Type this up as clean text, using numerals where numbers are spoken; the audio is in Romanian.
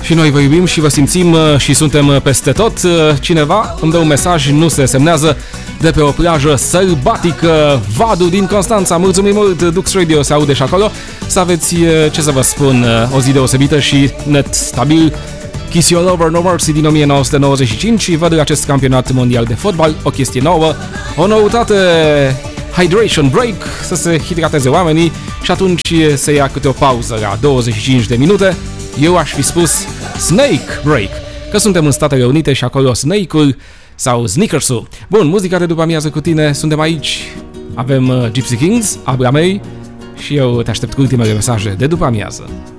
Și noi vă iubim și vă simțim și suntem peste tot. Cineva îmi dă un mesaj, nu se semnează, de pe o plajă sălbatică, Vadu din Constanța. Mulțumim mult, Dux Radio se aude și acolo. Să aveți, ce să vă spun, o zi deosebită și net stabil. Kiss You All Over No Mercy din 1995 și văd acest campionat mondial de fotbal, o chestie nouă, o noutate, hydration break, să se hidrateze oamenii și atunci se ia câte o pauză la 25 de minute. Eu aș fi spus Snake Break, că suntem în Statele Unite și acolo Snake-ul sau Snickers-ul. Bun, muzica de după amiază cu tine, suntem aici, avem Gypsy Kings, Abra Mei și eu te aștept cu ultimele mesaje de după amiază.